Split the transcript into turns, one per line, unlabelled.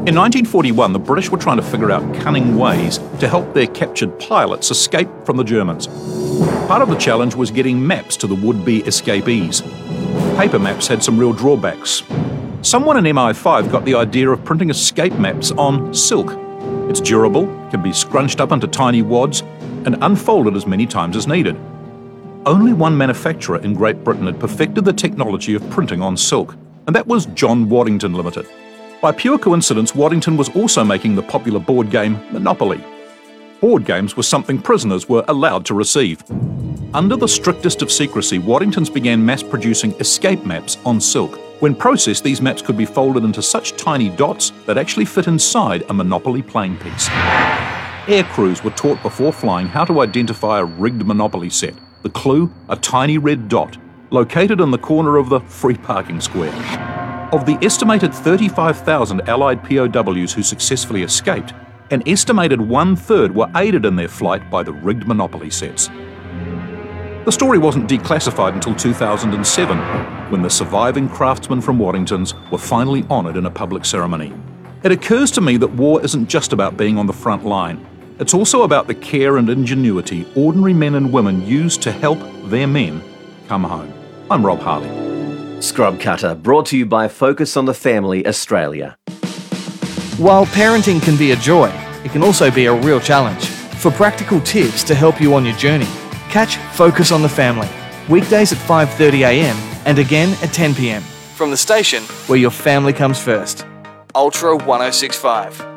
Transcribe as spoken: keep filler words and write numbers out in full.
In nineteen forty-one, the British were trying to figure out cunning ways to help their captured pilots escape from the Germans. Part of the challenge was getting maps to the would-be escapees. Paper maps had some real drawbacks. Someone in M I five got the idea of printing escape maps on silk. It's durable, can be scrunched up into tiny wads, and unfolded as many times as needed. Only one manufacturer in Great Britain had perfected the technology of printing on silk, and that was John Waddington Limited. By pure coincidence, Waddington was also making the popular board game Monopoly. Board games were something prisoners were allowed to receive. Under the strictest of secrecy, Waddingtons began mass-producing escape maps on silk. When processed, these maps could be folded into such tiny dots that actually fit inside a Monopoly playing piece. Air crews were taught before flying how to identify a rigged Monopoly set. The clue, a tiny red dot, located in the corner of the free parking square. Of the estimated thirty-five thousand Allied P O Ws who successfully escaped, an estimated one-third were aided in their flight by the rigged Monopoly sets. The story wasn't declassified until two thousand seven, when the surviving craftsmen from Waddingtons were finally honoured in a public ceremony. It occurs to me that war isn't just about being on the front line. It's also about the care and ingenuity ordinary men and women use to help their men come home. I'm Rob Harley.
Scrub Cutter, brought to you by Focus on the Family Australia.
While parenting can be a joy, it can also be a real challenge. For practical tips to help you on your journey, catch Focus on the Family, weekdays at five thirty a m and again at ten p m from the station where your family comes first. Ultra one oh six point five.